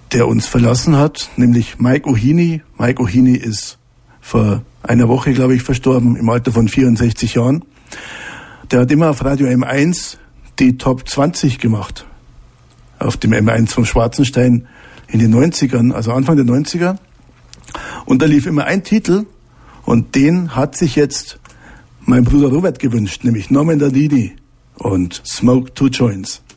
der uns verlassen hat, nämlich Mike O'Heaney. Mike O'Heaney ist vor einer Woche, glaube ich, verstorben, im Alter von 64 Jahren. Der hat immer auf Radio M1 die Top 20 gemacht. Auf dem M1 vom Schwarzenstein in den 90ern, also Anfang der 90er. Und da lief immer ein Titel und den hat sich jetzt mein Bruder Robert gewünscht, nämlich Norman Nardini und Smoke Two Joints.